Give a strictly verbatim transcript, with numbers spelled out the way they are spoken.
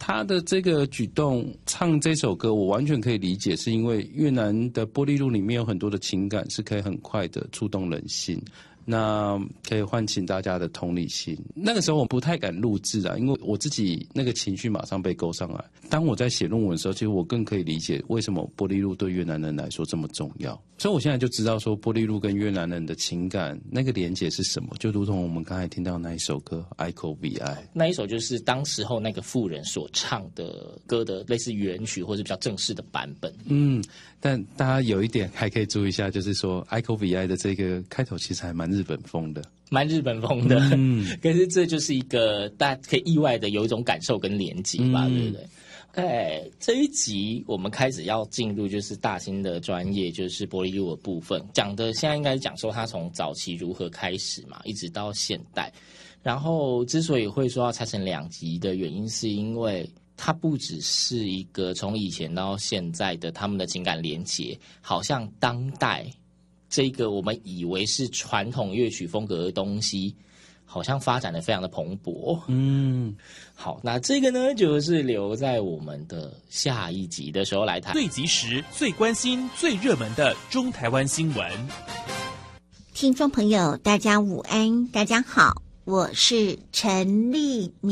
他的这个举动唱这首歌我完全可以理解，是因为越南的玻璃路里面有很多的情感是可以很快的触动人心，那可以唤醒大家的同理心。那个时候我不太敢录制啊，因为我自己那个情绪马上被勾上来。当我在写论文的时候，其实我更可以理解为什么玻璃路对越南人来说这么重要。所以我现在就知道说玻璃路跟越南人的情感那个连结是什么，就如同我们刚才听到那一首歌《I C O V I》， 那一首就是当时候那个妇人所唱的歌的类似原曲或者比较正式的版本。 嗯，但大家有一点还可以注意一下，就是说《I C O V I》的这个开头其实还蛮日本风的。 蛮日本风的， 嗯， 可是这就是一个大家可以意外的有一种感受跟连结吧，嗯、对不对？哎，这一集我们开始要进入就是大兴的专业，就是玻璃路的部分，讲的现在应该是讲说他从早期如何开始嘛，一直到现代。然后之所以会说要拆成两集的原因，是因为它不只是一个从以前到现在的他们的情感连结，好像当代。这个我们以为是传统乐曲风格的东西，好像发展的非常的蓬勃。嗯，好，那这个呢，就是留在我们的下一集的时候来谈。 最及时、最关心、最热门的中台湾新闻。 听众朋友，大家午安，大家好，我是陈丽敏。